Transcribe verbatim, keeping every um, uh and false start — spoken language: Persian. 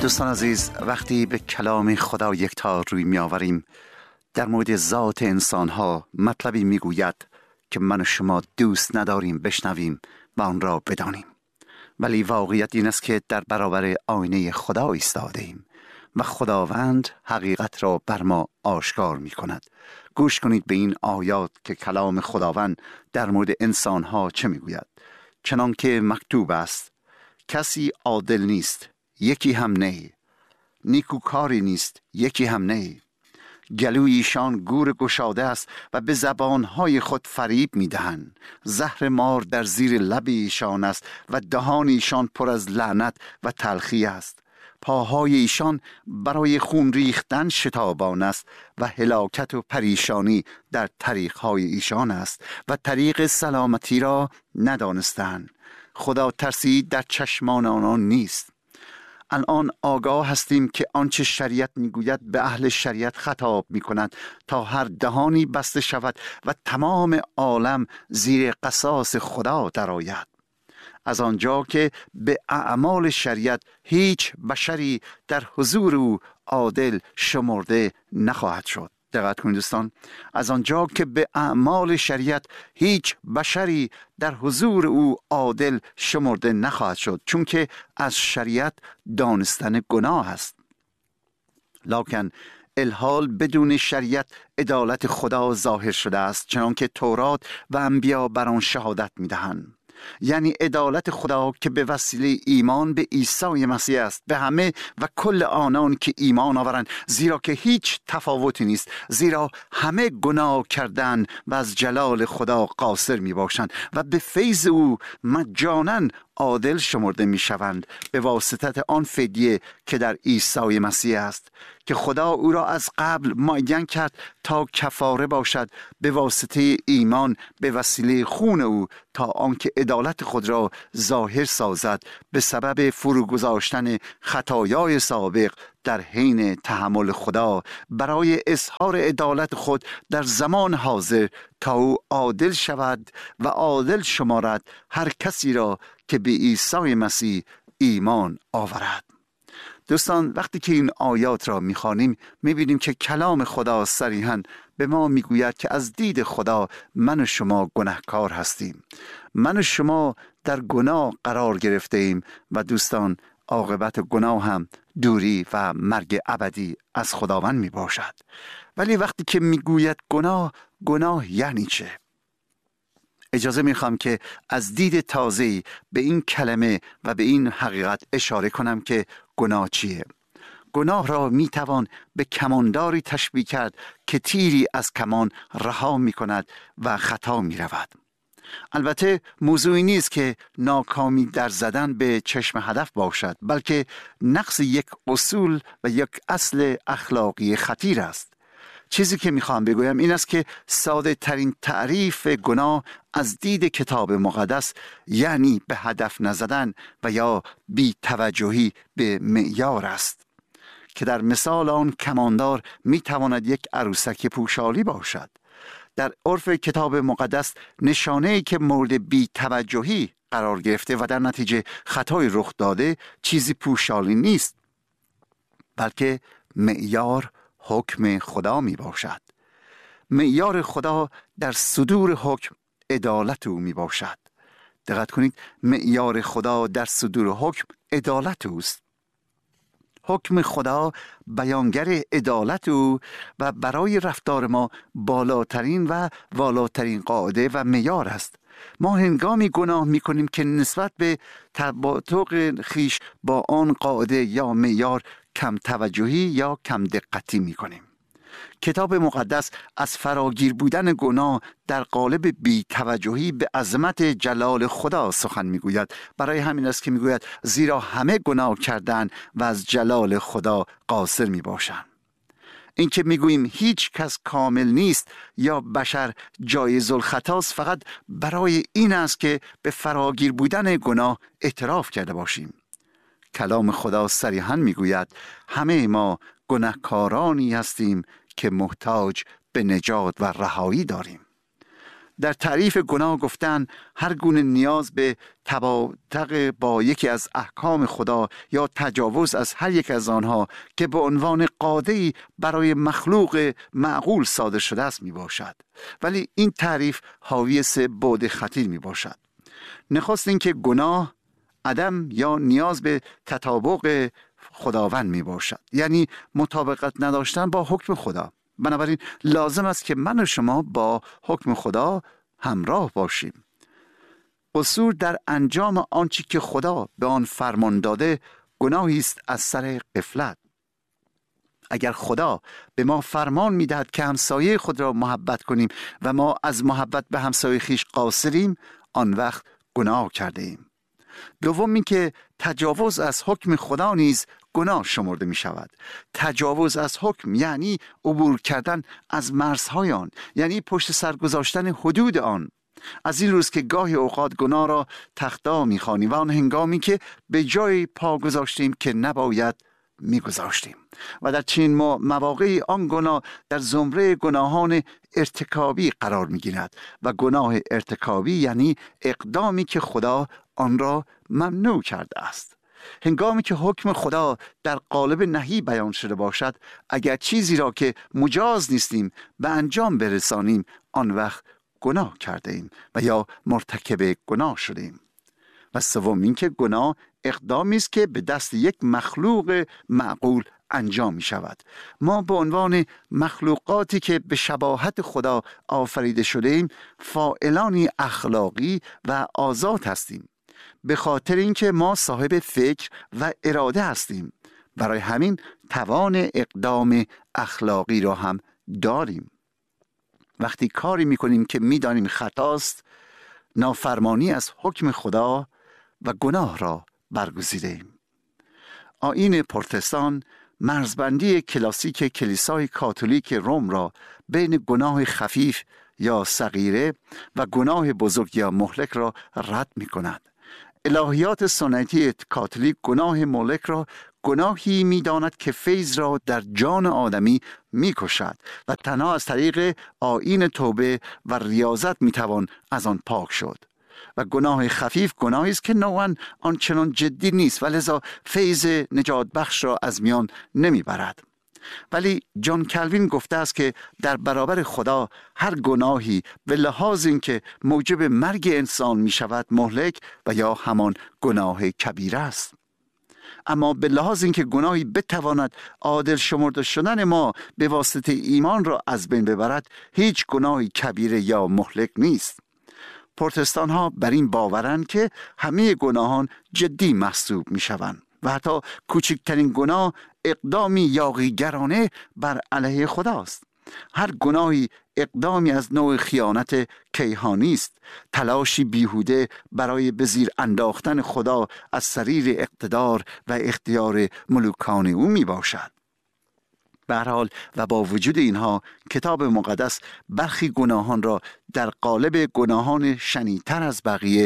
دوستان عزیز، وقتی به کلام خدا یکتا روی می آوریم، در مورد ذات انسان ها مطلبی می گوید که من و شما دوست نداریم بشنویم و آن را بدانیم. ولی واقعیت این است که در برابر آینه خدا ایستاده ایم و خداوند حقیقت را بر ما آشکار می کند. گوش کنید به این آیات که کلام خداوند در مورد انسان ها چه می گوید. چنان که مکتوب است: کسی عادل نیست، یکی هم نه، نیکوکاری نیست، یکی هم نه. گلوی ایشان گور گشاده است و به زبانهای خود فریب می دهند. زهر مار در زیر لب ایشان است و دهان ایشان پر از لعنت و تلخی است. پاهای ایشان برای خون ریختن شتابان است و هلاکت و پریشانی در طریقهای ایشان است و طریق سلامتی را ندانستند. خدا ترسی در چشمان آنان نیست. الان آگاه هستیم که آنچه شریعت میگوید به اهل شریعت خطاب میکند تا هر دهانی بسته شود و تمام عالم زیر قصاص خدا درآید. از آنجا که به اعمال شریعت هیچ بشری در حضور او عادل شمرده نخواهد شد. دقت کنید دوستان، از آنجا که به اعمال شریعت هیچ بشری در حضور او عادل شمرده نخواهد شد، چون که از شریعت دانستن گناه است. لکن الحال بدون شریعت عدالت خدا ظاهر شده است، چنان که تورات و انبیا بر آن شهادت می‌دهند. یعنی عدالت خدا که به وسیله ایمان به عیسی مسیح است به همه و کل آنان که ایمان آورند، زیرا که هیچ تفاوتی نیست، زیرا همه گناه کردند و از جلال خدا قاصر می باشند و به فیض او مجانا عادل شمرده می شوند به واسطه آن فدیه که در عیسی مسیح است، که خدا او را از قبل معین کرد تا کفاره باشد به واسطه ایمان به وسیله خون او، تا آنکه عدالت خود را ظاهر سازد به سبب فروگذاشتن خطایای سابق در حین تحمل خدا برای اظهار عدالت خود در زمان حاضر، تا او عادل شود و عادل شمارد هر کسی را که به عیسی مسیح ایمان آورد. دوستان، وقتی که این آیات را می‌خوانیم می‌بینیم که کلام خدا صریحاً به ما می‌گوید که از دید خدا من و شما گناهکار هستیم. من و شما در گناه قرار گرفته ایم و دوستان، عاقبت گناه هم دوری و مرگ ابدی از خداوند می باشد. ولی وقتی که میگوید گناه، گناه یعنی چه؟ اجازه میخوام که از دید تازه‌ای به این کلمه و به این حقیقت اشاره کنم که گناه چیه؟ گناه را میتوان به کمانداری تشبیه کرد که تیری از کمان رها میکند و خطا میرود. البته موضوعی نیست که ناکامی در زدن به چشم هدف باشد، بلکه نقض یک اصول و یک اصل اخلاقی خطیر است. چیزی که میخوام بگویم این است که ساده ترین تعریف گناه از دید کتاب مقدس یعنی به هدف نزدن و یا بی توجهی به معیار است، که در مثال آن کماندار میتواند یک عروسک پوشالی باشد. در عرف کتاب مقدس نشانه‌ای که مورد بی توجهی قرار گرفته و در نتیجه خطای رخ داده چیزی پوشالی نیست، بلکه معیار حکم خدا می باشد. معیار خدا در صدور حکم عدالت او می باشد. دقت کنید، معیار خدا در صدور حکم عدالت اوست. حکم خدا بیانگر عدالت او و برای رفتار ما بالاترین و والاترین قاعده و معیار است. ما هنگامی گناه می‌کنیم که نسبت به تطابق خیش با آن قاعده یا معیار کم توجهی یا کم دقتی می‌کنیم. کتاب مقدس از فراگیر بودن گناه در قالب بی توجهی به عظمت جلال خدا سخن میگوید. برای همین است که میگوید زیرا همه گناه کردند و از جلال خدا قاصر میباشند. این که میگوییم هیچ کس کامل نیست یا بشر جایز الخطاست فقط برای این است که به فراگیر بودن گناه اعتراف کرده باشیم. کلام خدا صریحاً میگوید همه ما گناهکارانی هستیم که محتاج به نجات و رهایی داریم. در تعریف گناه گفتن هر گونه نیاز به تباطؤ با یکی از احکام خدا یا تجاوز از هر یک از آنها که به عنوان قاعده‌ای برای مخلوق معقول صادر شده است می باشد. ولی این تعریف حاوی سه بعد خطیر می باشد. نخست اینکه گناه عدم یا نیاز به تطابق خداوند می باشد، یعنی مطابقت نداشتن با حکم خدا. بنابراین لازم است که من و شما با حکم خدا همراه باشیم. قصور در انجام آنچه که خدا به آن فرمان داده گناهی است از سر غفلت. اگر خدا به ما فرمان می‌دهد که همسایه خود را محبت کنیم و ما از محبت به همسایه خیش قاصریم، آن وقت گناه کرده ایم. دوم اینکه تجاوز از حکم خدا نیز گناه شمرده می شود. تجاوز از حکم یعنی عبور کردن از مرزهای آن، یعنی پشت سر گذاشتن حدود آن. از این روز که گاهی اوقات گناه را تخطا می خوانیم و آن هنگامی که به جای پا گذاشتیم که نباید می گذاشتیم و در چنین مواقعی آن گناه در زمره گناهان ارتکابی قرار می گیرد و گناه ارتکابی یعنی اقدامی که خدا آن را ممنوع کرده است. هنگامی که حکم خدا در قالب نهی بیان شده باشد، اگر چیزی را که مجاز نیستیم به انجام برسانیم، آن وقت گناه کرده ایم و یا مرتکب گناه شدیم. و سوم اینکه گناه اقدامی است که به دست یک مخلوق معقول انجام می شود. ما به عنوان مخلوقاتی که به شباهت خدا آفریده شده ایم، فاعلانی اخلاقی و آزاد هستیم، به خاطر اینکه ما صاحب فکر و اراده هستیم. برای همین توان اقدام اخلاقی را هم داریم. وقتی کاری میکنیم که میدانیم خطاست، نافرمانی از حکم خدا و گناه را برگزیده ایم. آیین پروتستان مرزبندی کلاسیک کلیسای کاتولیک روم را بین گناه خفیف یا صغیره و گناه بزرگ یا مهلک را رد می کند. الهیات سنتی کاتولیک گناه مهلک را گناهی می داند که فیض را در جان آدمی می کشد و تنها از طریق آیین توبه و ریاضت می توان از آن پاک شد. و گناه خفیف گناهی است که نوعاً آنچنان جدی نیست و لذا فیض نجات بخش را از میان نمی برد. ولی جان کلوین گفته است که در برابر خدا هر گناهی به لحاظ اینکه موجب مرگ انسان می شود مهلک و یا همان گناه کبیره است. اما به لحاظ اینکه گناهی بتواند عادل شمرده شدن ما به واسطه ایمان را از بین ببرد، هیچ گناهی کبیره یا مهلک نیست. پروتستان ها بر این باورند که همه گناهان جدی محسوب می شوند و حتی کوچکترین گناه اقدامی یاغیگرانه بر علیه خداست. هر گناهی اقدامی از نوع خیانت کیهانی است، تلاشی بیهوده برای به زیر انداختن خدا از سریر اقتدار و اختیار ملوکان او می باشد. به هر حال و با وجود اینها کتاب مقدس برخی گناهان را در قالب گناهان شنیع‌تر از بقیه